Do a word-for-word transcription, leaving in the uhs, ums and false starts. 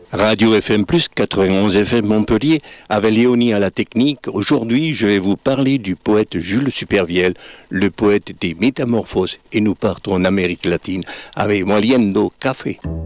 Radio F M plus, quatre-vingt-onze F M Montpellier, avec Léonie à la technique. Aujourd'hui, je vais vous parler du poète Jules Supervielle, le poète des Métamorphoses. Et nous partons en Amérique latine avec Moliendo Café.